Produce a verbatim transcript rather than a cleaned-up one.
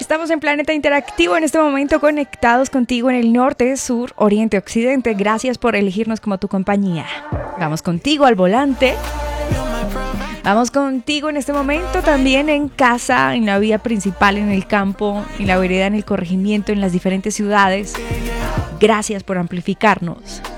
Estamos en Planeta Interactivo en este momento, conectados contigo en el norte, sur, oriente, occidente. Gracias por elegirnos como tu compañía. Vamos contigo al volante. Vamos contigo en este momento también en casa, en la vía principal, en el campo, en la vereda, en el corregimiento, en las diferentes ciudades. Gracias por amplificarnos.